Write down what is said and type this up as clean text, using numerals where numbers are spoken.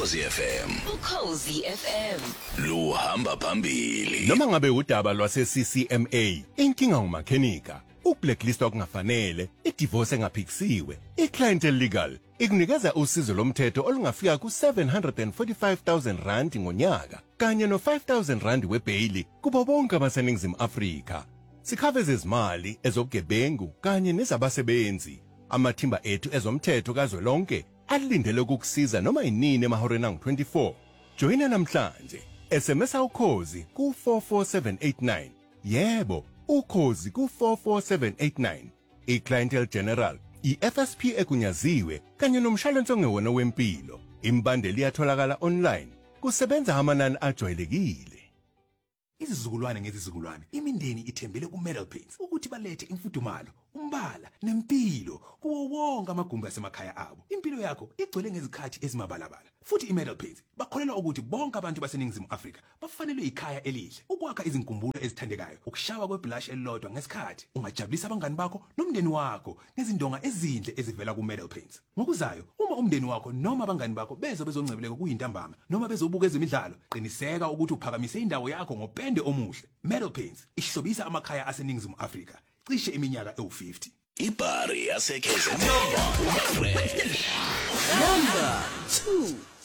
Ukhozi FM. Ukhozi FM. Luhamba phambili. Noma ngabe udaba lwase-CCMA, inkinga umakhenika, ublacklist okungafanele, idivorce engaphikisiwe, iclientele legal, ikunikeza usizo lomthetho olungafika ku745,000 rand ngonyaka, kanye no5,000 rand webhayili kubo bonke abaseningizimu Afrika. Sikhave zezimali, ezobugebengu kanye nezabasebenzi. Amathimba ethu ezomthetho kazwelonke alindele ukukusiza noma inini emahoreni angu-24. Joyina namhlanje. SMS ukhozi ku44789. Yebo, ukhozi ku44789. iClientele General, iFSP egunyaziwe kanye nomshwalense ongewona wempilo. Imbandeli iyatholakala online. Kusebenza amanani ajwayelekile. Izizukulwane ngezizukulwane, imindeni ithembele ku-Metal Paints ukuthi balethe imfudumalo, umbala nempilo kuwo wonke amagumbi asemakhaya abo. Impilo yakho igcwele ngezikhathi ezimabalabala. Futhi i-Metal Paints bakholelwa ukuthi bonke abantu baseningizimu Afrika bafanelwe ikhaya elihle, ukwakha izinkumbulo ezithandekayo, ukushawa kweblush elilodwa ngesikhathi, ungajabulisa abangani bakho nomndeni wakho ngezindonga ezinhle ezivela ku-Metal Paints. Ngokuzayo, uma umndeni wakho noma abangani bakho beza bezongcebeleka kuyintambama noma bezobuka ezemidlalo, qiniseka ukuthi uphakamise indawo yakho ngopende omuhle. Metal Paints ihlobisa amakhaya aseningizimu Afrika cishe iminyaka ewu50. Ibhari yaseKZN. Number 2.